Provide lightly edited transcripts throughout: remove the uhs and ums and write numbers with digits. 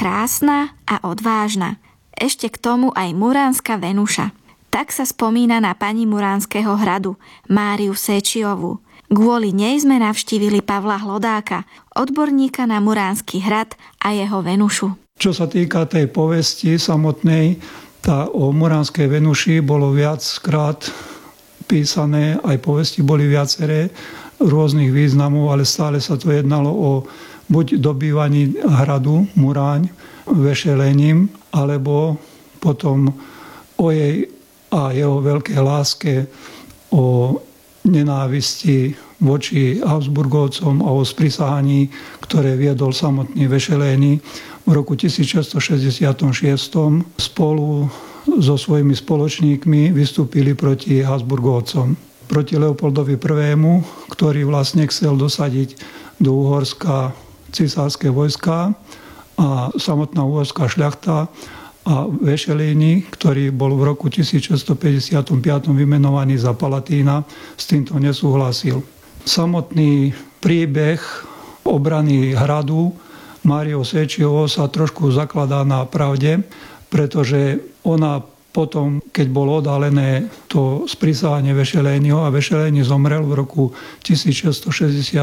krásna a odvážna. Ešte k tomu aj muránska Venuša. Tak sa spomína na pani Muránskeho hradu, Máriu Séčiovú. Kvôli nej sme navštívili Pavla Hlodáka, odborníka na Muránsky hrad a jeho Venušu. Čo sa týka tej povesti samotnej, tá o Muránskej Venuši bolo viackrát písané, aj povesti boli viaceré rôznych významov, ale stále sa to jednalo o buď dobývaní hradu Muráň vešelením, alebo potom o jej a jeho veľkej láske, o nenávisti voči Habsburgovcom a o sprisahaní, ktoré viedol samotný Vešelény v roku 1666. Spolu so svojimi spoločníkmi vystúpili proti Habsburgovcom. Proti Leopoldovi I., ktorý vlastne chcel dosadiť do Uhorska cisárske vojska a samotná uhorská šľachta a Vešelény, ktorý bol v roku 1655 vymenovaný za palatína, s týmto nesúhlasil. Samotný príbeh obrany hradu Máriou Séčiovou sa trošku zakladá na pravde, pretože ona potom, keď bolo odhalené to sprisahanie Vešelényho a Vešelény zomrel v roku 1667,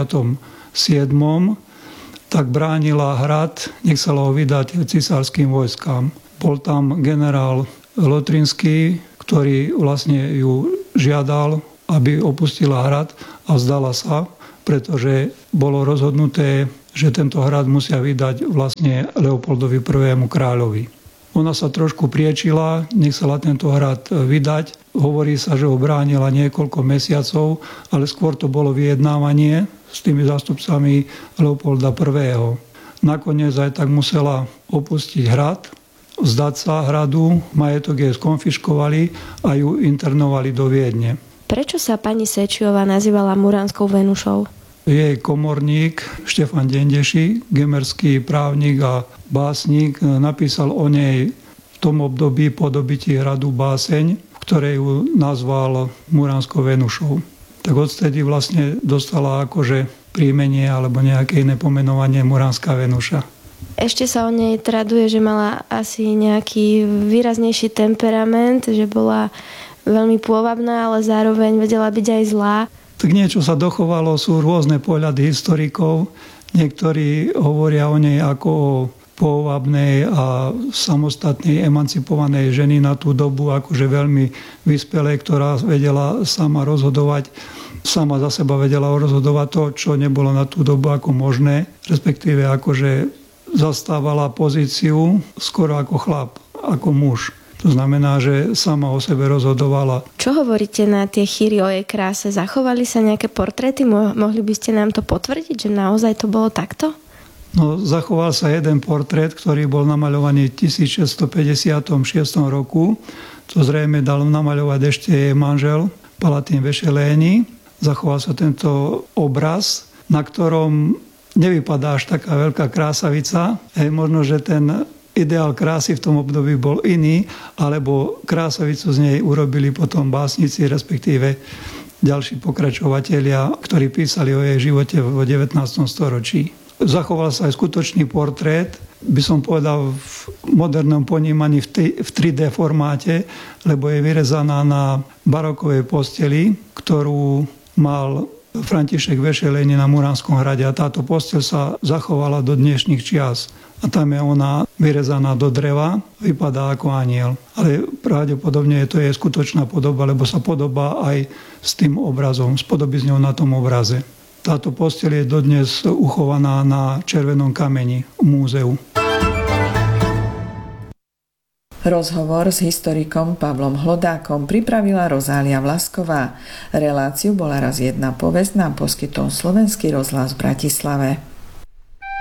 tak bránila hrad, nechcela ho vydať cisárskym vojskám. Bol tam generál Lotrinský, ktorý vlastne ju žiadal, aby opustila hrad a vzdala sa, pretože bolo rozhodnuté, že tento hrad musia vydať vlastne Leopoldovi I. kráľovi. Ona sa trošku priečila, nechcela tento hrad vydať. Hovorí sa, že ho bránila niekoľko mesiacov, ale skôr to bolo vyjednávanie s tými zástupcami Leopolda I. Nakoniec aj tak musela opustiť hrad, vzdať sa hradu, majetok jej skonfiškovali a ju internovali do Viedne. Prečo sa pani Séčiová nazývala Muránskou Venušou? Jej komorník Štefan Dendeši, gemerský právnik a básnik, napísal o nej v tom období po dobytí hradu báseň, v ktorej ju nazval Muránskou Venušou. Tak odtedy vlastne dostala akože príjmenie alebo nejaké iné pomenovanie Muránska Venuša. Ešte sa o nej traduje, že mala asi nejaký výraznejší temperament, že bola veľmi pôvabná, ale zároveň vedela byť aj zlá. Tak niečo sa dochovalo, sú rôzne pohľady historikov. Niektorí hovoria o nej ako o pôvabnej a samostatnej emancipovanej ženy na tú dobu, akože veľmi vyspelej, ktorá vedela sama rozhodovať, sama za seba vedela rozhodovať to, čo nebolo na tú dobu ako možné, respektíve akože zastávala pozíciu skoro ako chlap, ako muž. To znamená, že sama o sebe rozhodovala. Čo hovoríte na tie chýry o jej kráse? Zachovali sa nejaké portréty? Mohli by ste nám to potvrdiť, že naozaj to bolo takto? No, zachoval sa jeden portrét, ktorý bol namaľovaný v 1656 roku. To zrejme dal namaľovať ešte jej manžel, Palatín Vešelény. Zachoval sa tento obraz, na ktorom nevypadá až taká veľká krásavica. Možno, že ten ideál krásy v tom období bol iný, alebo krásavicu z nej urobili potom básnici, respektíve ďalší pokračovatelia, ktorí písali o jej živote v 19. storočí. Zachoval sa aj skutočný portrét, by som povedal v modernom ponímaní v 3D formáte, lebo je vyrezaná na barokovej posteli, ktorú mal František Vešelény na Muránskom hrade a táto posteľ sa zachovala do dnešných čias. A tam je ona vyrezaná do dreva, vypadá ako anjel. Ale pravdepodobne to je skutočná podoba, lebo sa podobá aj s tým obrazom, spodobí s ňou na tom obraze. Táto posteľ je dodnes uchovaná na červenom kameni v múzeu. Rozhovor s historikom Pavlom Hlodákom pripravila Rozália Vlasková. Reláciu Bola raz jedna povesť nám poskytol Slovenský rozhlas v Bratislave.